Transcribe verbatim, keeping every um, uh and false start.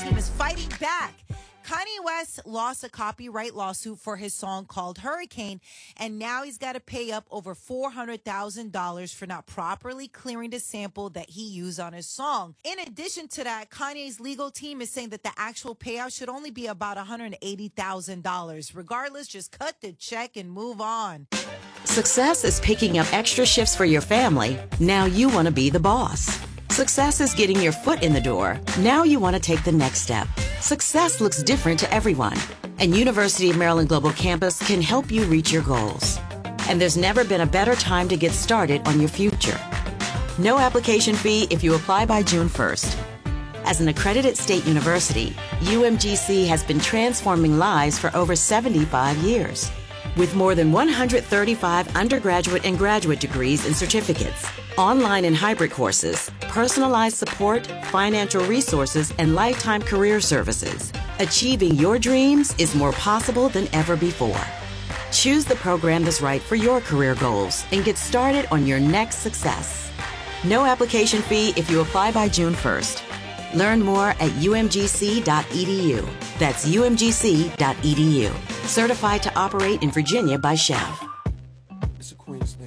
team is fighting back. Kanye West lost a copyright lawsuit for his song called Hurricane, and now he's got to pay up over four hundred thousand dollars for not properly clearing the sample that he used on his song. In addition to that, Kanye's legal team is saying that the actual payout should only be about one hundred eighty thousand dollars. Regardless, just cut the check and move on. Success is picking up extra shifts for your family. Now you want to be the boss. Success is getting your foot in the door. Now you want to take the next step. Success looks different to everyone, and University of Maryland Global Campus can help you reach your goals. And there's never been a better time to get started on your future. No application fee if you apply by June first. As an accredited state university, U M G C has been transforming lives for over seventy-five years. With more than one hundred thirty-five undergraduate and graduate degrees and certificates, online and hybrid courses, personalized support, financial resources, and lifetime career services, achieving your dreams is more possible than ever before. Choose the program that's right for your career goals and get started on your next success. No application fee if you apply by June first. Learn more at U M G C dot E D U. That's U M G C dot E D U. Certified to operate in Virginia by Chev. It's a Queen's name.